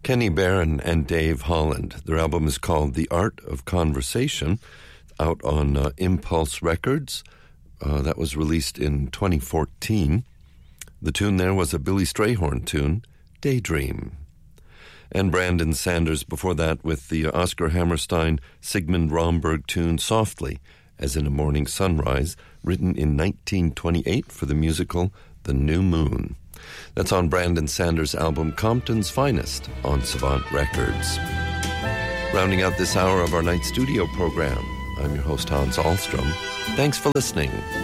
Kenny Barron and Dave Holland. Their album is called The Art of Conversation, out on Impulse Records. That was released in 2014. The tune there was a Billy Strayhorn tune, Daydream. And Brandon Sanders before that with the Oscar Hammerstein Sigmund Romberg tune Softly, as in a Morning Sunrise, written in 1928 for the musical The New Moon. That's on Brandon Sanders' album Compton's Finest on Savant Records. Rounding out this hour of our night studio program, I'm your host Hans Ahlstrom. Thanks for listening.